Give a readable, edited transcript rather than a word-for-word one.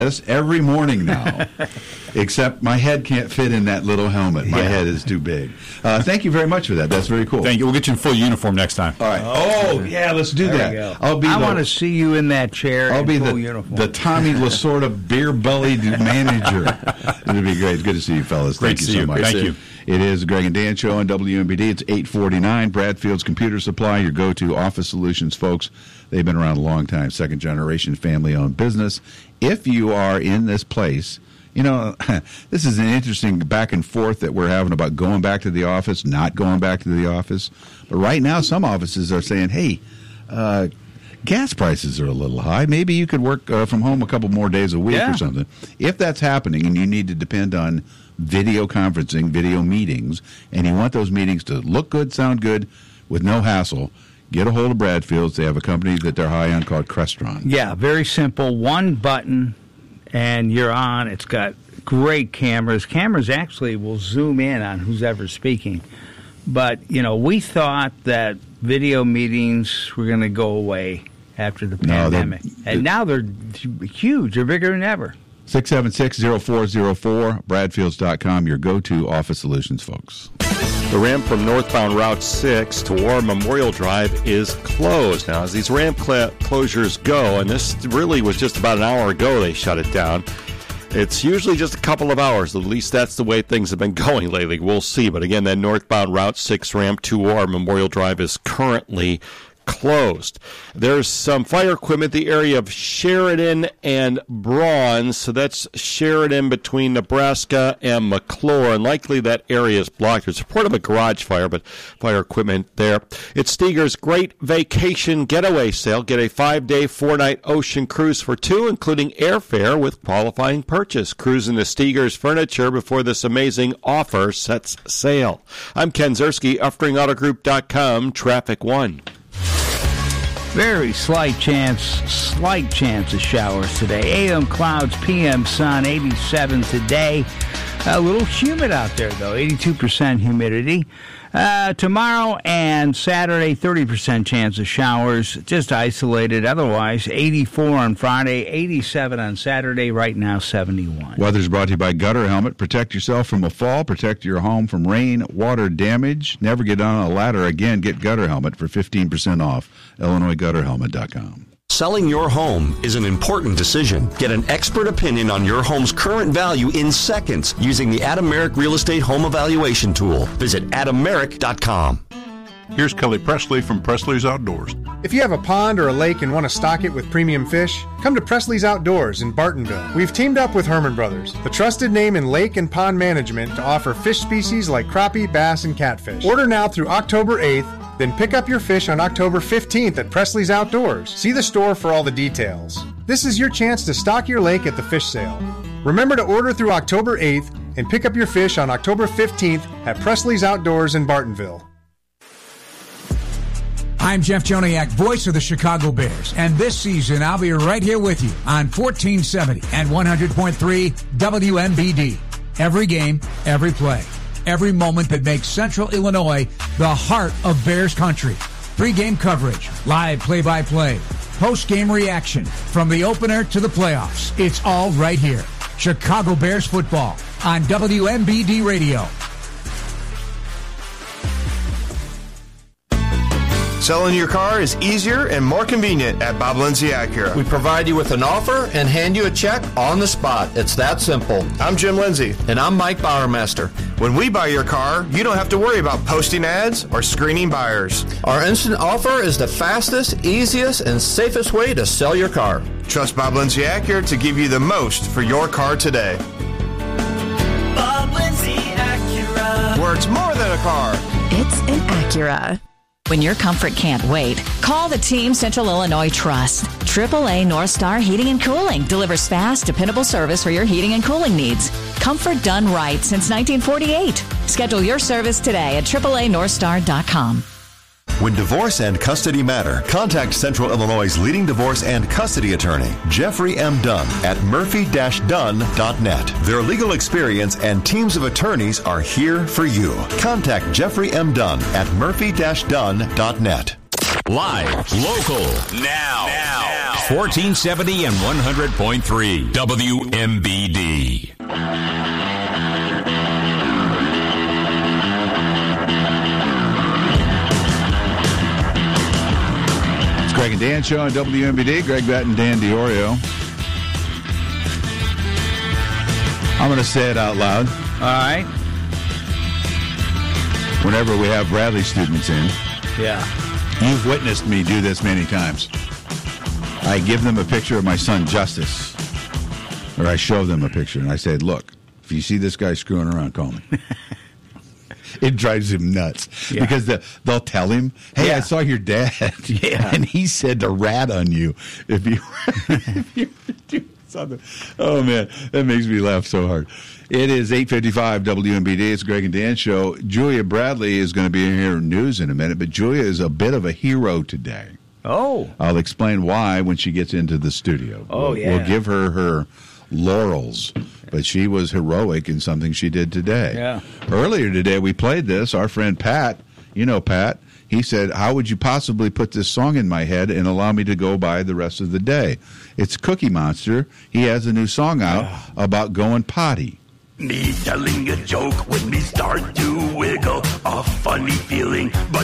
every morning now, except my head can't fit in that little helmet. My head is too big. Thank you very much for that. That's very cool. Thank you. We'll get you in full uniform next time. All right. Yeah, let's do that. I want to see you in that chair. I'll be full uniform. the Tommy Lasorda beer-bellied manager. It'll be great. Good to see you, fellas. Thank you so much. Thank you. It is the Greg and Dan Show on WMBD. It's 8:49. Bradfield's Computer Supply, your go-to office solutions, folks. They've been around a long time. Second-generation family-owned business. If you are in this place, this is an interesting back and forth that we're having about going back to the office, not going back to the office. But right now, some offices are saying, hey, gas prices are a little high. Maybe you could work from home a couple more days a week or something. If that's happening and you need to depend on video conferencing, video meetings, and you want those meetings to look good, sound good, with no hassle, get a hold of Bradfield's. They have a company that they're high on called Crestron. Yeah, very simple. One button, and you're on. It's got great cameras. Cameras actually will zoom in on who's ever speaking. But, we thought that video meetings were going to go away after the pandemic. And now they're huge. They're bigger than ever. 676-0404, Bradfields.com, your go-to office solutions, folks. The ramp from northbound Route 6 to War Memorial Drive is closed. Now, as these ramp closures go, and this really was just about an hour ago they shut it down, it's usually just a couple of hours. At least that's the way things have been going lately. We'll see. But again, that northbound Route 6 ramp to War Memorial Drive is currently closed. There's some fire equipment in the area of Sheridan and Braun, so that's Sheridan between Nebraska and McClure, and likely that area is blocked. There's a report of a garage fire, but fire equipment there. It's Steger's Great Vacation Getaway Sale. Get a 5-day, 4-night ocean cruise for two, including airfare with qualifying purchase. Cruise into Steger's Furniture before this amazing offer sets sail. I'm Ken Zerski, UffGringAutoGroup.com, Traffic 1. Very slight chance of showers today. AM clouds, PM sun, 87 today. A little humid out there, though, 82% humidity. Tomorrow and Saturday, 30% chance of showers, just isolated. Otherwise, 84 on Friday, 87 on Saturday, right now 71. Weather's brought to you by Gutter Helmet. Protect yourself from a fall. Protect your home from rain, water damage. Never get on a ladder again. Get Gutter Helmet for 15% off. IllinoisGutterHelmet.com. Selling your home is an important decision. Get an expert opinion on your home's current value in seconds using the Adam Merrick Real Estate Home Evaluation Tool. Visit AdamMerrick.com. Here's Kelly Presley from Presley's Outdoors. If you have a pond or a lake and want to stock it with premium fish, come to Presley's Outdoors in Bartonville. We've teamed up with Herman Brothers, the trusted name in lake and pond management, to offer fish species like crappie, bass, and catfish. Order now through October 8th. Then pick up your fish on October 15th at Presley's Outdoors. See the store for all the details. This is your chance to stock your lake at the fish sale. Remember to order through October 8th and pick up your fish on October 15th at Presley's Outdoors in Bartonville. I'm Jeff Joniak, voice of the Chicago Bears, and this season I'll be right here with you on 1470 and 100.3 WMBD. Every game, every play. Every moment that makes Central Illinois the heart of Bears country. Pre-game coverage, live play-by-play, post-game reaction, from the opener to the playoffs. It's all right here. Chicago Bears football on WMBD Radio. Selling your car is easier and more convenient at Bob Lindsay Acura. We provide you with an offer and hand you a check on the spot. It's that simple. I'm Jim Lindsay. And I'm Mike Bowermaster. When we buy your car, you don't have to worry about posting ads or screening buyers. Our instant offer is the fastest, easiest, and safest way to sell your car. Trust Bob Lindsay Acura to give you the most for your car today. Bob Lindsay Acura. Where it's more than a car. It's an Acura. When your comfort can't wait, call the Team Central Illinois Trust. AAA North Star Heating and Cooling delivers fast, dependable service for your heating and cooling needs. Comfort done right since 1948. Schedule your service today at AAANorthstar.com. When divorce and custody matter, contact Central Illinois' leading divorce and custody attorney, Jeffrey M. Dunn, at murphy-dunn.net. Their legal experience and teams of attorneys are here for you. Contact Jeffrey M. Dunn at murphy-dunn.net. Live, local, now. 1470 and 100.3 WMBD. It's Greg and Dan Show on WMBD. Greg Batten, Dan DiOrio. I'm going to say it out loud. All right. Whenever we have Bradley students in. Yeah. You've witnessed me do this many times. I give them a picture of my son, Justice. Or I show them a picture, and I say, look, if you see this guy screwing around, call me. It drives him nuts. Yeah. Because they'll tell him, hey, I saw your dad, and he said to rat on you if you do something. Oh, man, that makes me laugh so hard. It is 8:55 WMBD. It's Greg and Dan Show. Julia Bradley is going to be here in news in a minute, but Julia is a bit of a hero today. Oh. I'll explain why when she gets into the studio. Oh, We'll give her laurels, but she was heroic in something she did today. Yeah. Earlier today, we played this. Our friend Pat, you know Pat, he said, how would you possibly put this song in my head and allow me to go by the rest of the day? It's Cookie Monster. He has a new song out about going potty. Me telling a joke when me start to wiggle, a funny feeling, but